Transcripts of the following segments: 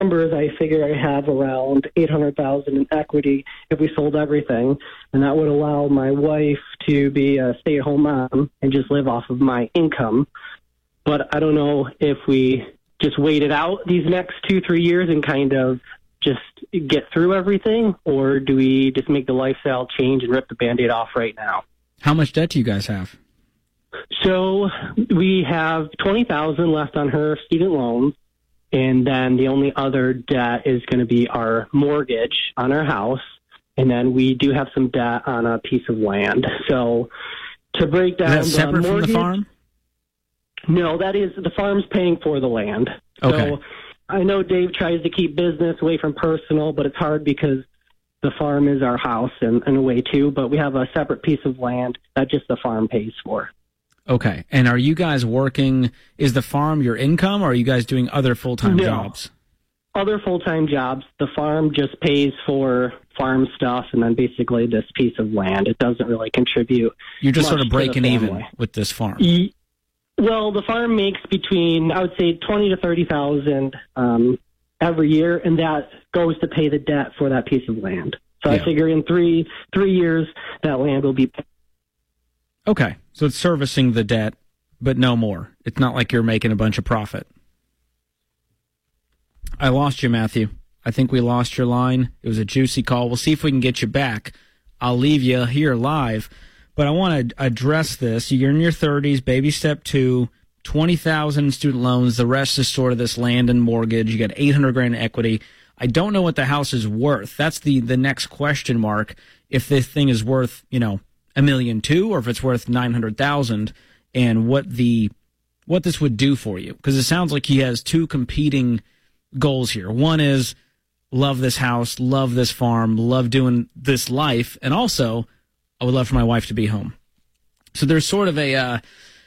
numbers, I figure I have around $800,000 in equity if we sold everything, and that would allow my wife to be a stay-at-home mom and just live off of my income. But I don't know if we just wait it out these next 2-3 years and kind of just get through everything, or do we just make the lifestyle change and rip the Band-Aid off right now? How much debt do you guys have? So we have $20,000 left on her student loans, and then the only other debt is going to be our mortgage on our house, and then we do have some debt on a piece of land. So to break down, is that separate from the farm? No, that is the farm's paying for the land. Okay. So I know Dave tries to keep business away from personal, but it's hard because the farm is our house in a way too. But we have a separate piece of land that just the farm pays for. Okay. And are you guys working, is the farm your income, or are you guys doing other full-time jobs? Other full-time jobs. The farm just pays for farm stuff and then basically this piece of land. It doesn't really contribute. You're just sort of breaking even even with this farm. Well, the farm makes between, I would say, $20,000 to $30,000 every year, and that goes to pay the debt for that piece of land. So I figure in three years that land will be paid. Okay, so it's servicing the debt, but no more. It's not like you're making a bunch of profit. I lost you, Matthew. I think we lost your line. It was a juicy call. We'll see if we can get you back. I'll leave you here live. But I want to address this. You're in your 30s, baby step 2, $20,000 student loans. The rest is sort of this land and mortgage. You got $800,000 in equity. I don't know what the house is worth. That's the next question mark. If this thing is worth, $1.2 million, or if it's worth $900,000, and what this would do for you. Because it sounds like he has two competing goals here. One is love this house, love this farm, love doing this life, and also I would love for my wife to be home. So there's sort of a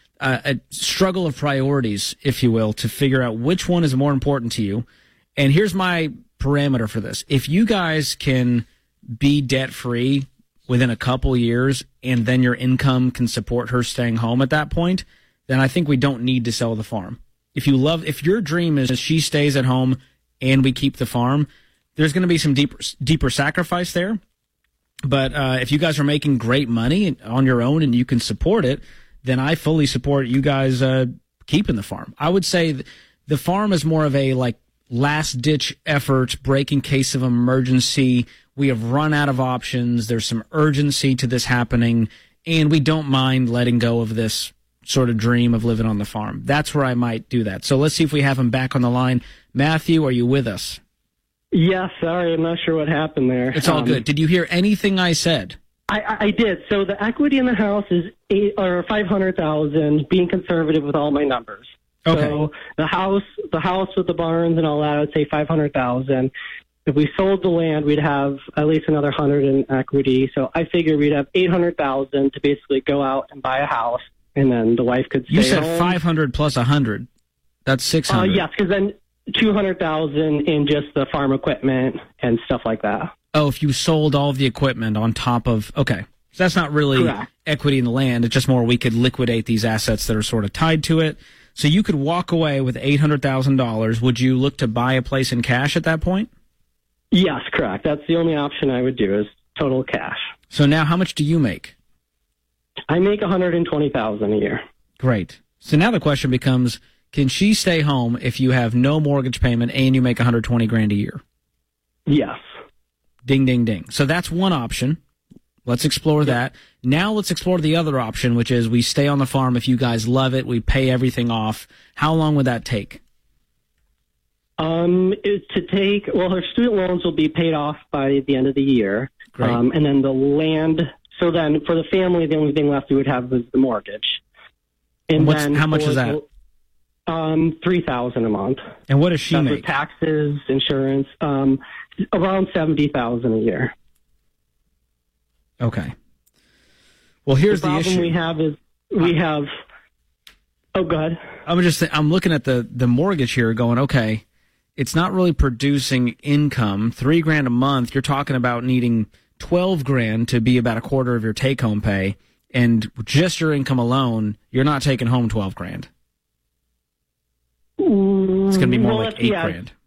struggle of priorities, if you will, to figure out which one is more important to you. And here's my parameter for this. If you guys can be debt-free within a couple years and then your income can support her staying home at that point, then I think we don't need to sell the farm. If your dream is she stays at home and we keep the farm, there's going to be some deeper sacrifice there. But if you guys are making great money on your own and you can support it, then I fully support you guys keeping the farm. I would say the farm is more of a last-ditch effort, break in case of emergency. We have run out of options. There's some urgency to this happening, and we don't mind letting go of this sort of dream of living on the farm. That's where I might do that. So let's see if we have him back on the line. Matthew, are you with us? Yes, sorry, I'm not sure what happened there. It's all good. Did you hear anything I said? I did. So the equity in the house is $500,000, being conservative with all my numbers. Okay. So the house with the barns and all that, I would say $500,000. If we sold the land, we'd have at least another $100,000 in equity. So I figure we'd have $800,000 to basically go out and buy a house, and then the wife could stay home. You said 500 plus 100. That's 600. Yes, because then $200,000 in just the farm equipment and stuff like that. Oh, if you sold all of the equipment on top of, okay. So that's not really Correct. Equity in the land. It's just more we could liquidate these assets that are sort of tied to it. So you could walk away with $800,000. Would you look to buy a place in cash at that point? Yes, correct. That's the only option I would do is total cash. So now how much do you make? I make $120,000 a year. Great. So now the question becomes, can she stay home if you have no mortgage payment and you make $120,000 a year? Yes. Ding, ding, ding. So that's one option. Let's explore that. Now let's explore the other option, which is we stay on the farm if you guys love it. We pay everything off. How long would that take? Her student loans will be paid off by the end of the year. Great. And then the land, so then for the family, the only thing left we would have was the mortgage. And how much is that? $3,000 a month. And what does she That's make? with taxes, insurance, around $70,000 a year. Okay. Well, here's the issue. The problem we have. Oh, go ahead. I'm looking at the mortgage here, going, okay, it's not really producing income. $3,000 a month. You're talking about needing $12,000 to be about a quarter of your take-home pay, and just your income alone, you're not taking home $12,000. It's going to be more like $8,000.